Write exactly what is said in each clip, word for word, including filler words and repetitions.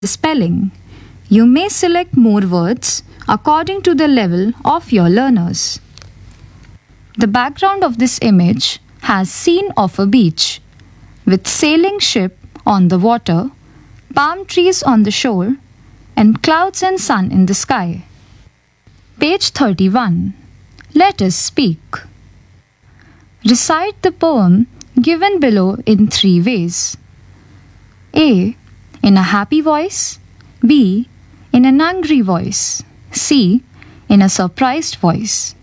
the spelling. You may select more words according to the level of your learners. The background of this image has scene of a beach with sailing ship on the water, palm trees on the shore, and clouds and sun in the sky. Page thirty-one. Let us speak. Recite the poem given below in three ways. A. In a happy voice. B. In an angry voice. C. In a surprised voice.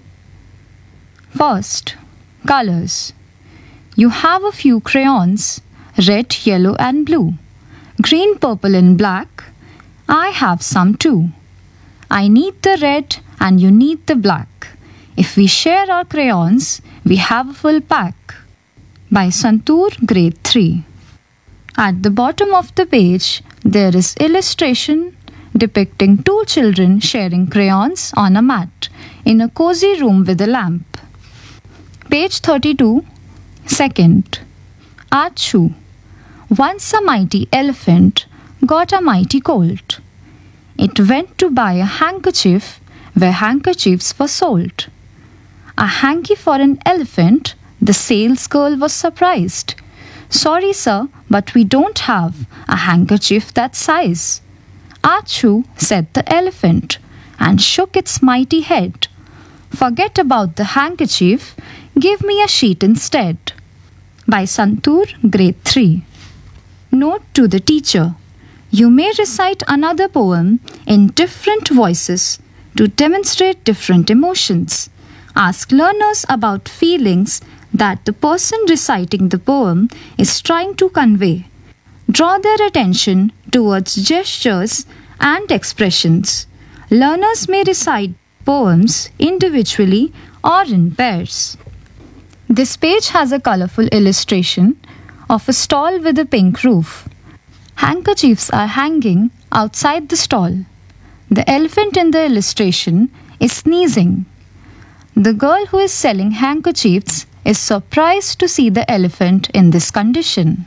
First, colors. You have a few crayons, red, yellow and blue, green, purple and black. I have some too. I need the red and you need the black. If we share our crayons, we have a full pack. By Santoor, Grade three. At the bottom of the page, there is illustration depicting two children sharing crayons on a mat in a cozy room with a lamp. Page thirty-two. Second. Achoo. Once a mighty elephant got a mighty cold. It went to buy a handkerchief where handkerchiefs were sold. A hanky for an elephant, the sales girl was surprised. Sorry, sir, but we don't have a handkerchief that size. Achoo, said the elephant, and shook its mighty head. Forget about the handkerchief, give me a sheet instead. By Santoor, Grade three. Note to the teacher. You may recite another poem in different voices to demonstrate different emotions. Ask learners about feelings that the person reciting the poem is trying to convey. Draw their attention towards gestures and expressions. Learners may recite poems individually or in pairs. This page has a colorful illustration of a stall with a pink roof. Handkerchiefs are hanging outside the stall. The elephant in the illustration is sneezing. The girl who is selling handkerchiefs is surprised to see the elephant in this condition.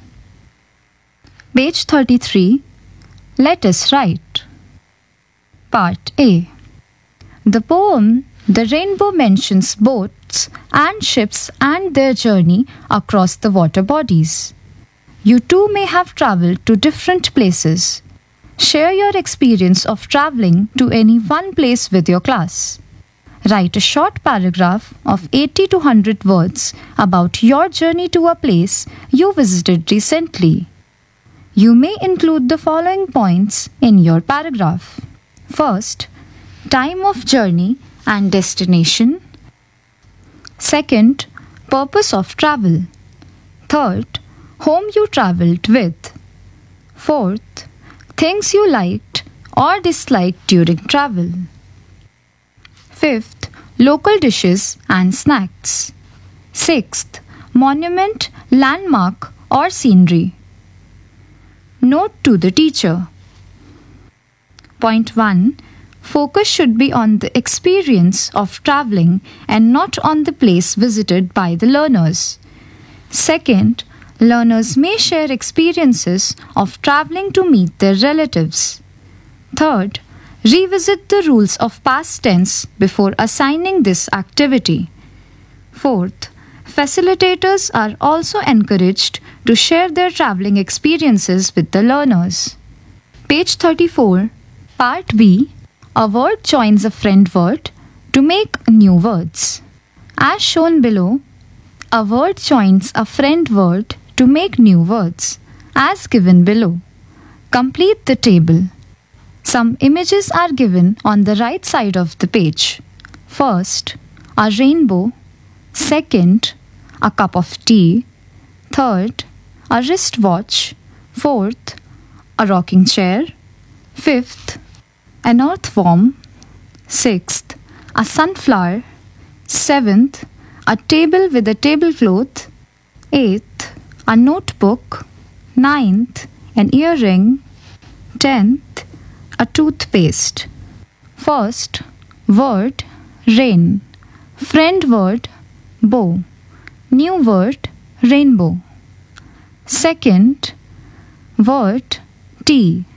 Page thirty-three. Let us write. Part A. The poem The Rainbow mentions boats and ships and their journey across the water bodies. You too may have travelled to different places. Share your experience of travelling to any one place with your class. Write a short paragraph of eighty to one hundred words about your journey to a place you visited recently. You may include the following points in your paragraph. First, time of journey and destination. Second, purpose of travel. Third, whom you travelled with. Fourth, things you liked or disliked during travel. Fifth, local dishes and snacks. Sixth, monument, landmark or scenery. Note to the teacher. Point one. Focus should be on the experience of travelling and not on the place visited by the learners. Second, learners may share experiences of travelling to meet their relatives. Third, revisit the rules of past tense before assigning this activity. Fourth, facilitators are also encouraged to share their travelling experiences with the learners. Page thirty-four. Part B. A word joins a friend word to make new words. As shown below, a word joins a friend word to make new words, as given below. Complete the table. Some images are given on the right side of the page. First, a rainbow. Second, a cup of tea. Third, a wristwatch. Fourth, a rocking chair. Fifth, an earthworm. Sixth, a sunflower. Seventh, a table with a tablecloth. Eighth, a notebook. Ninth, an earring. Tenth, a toothpaste. First, word, rain. Friend word, bow. New word, rainbow. Second, word, tea.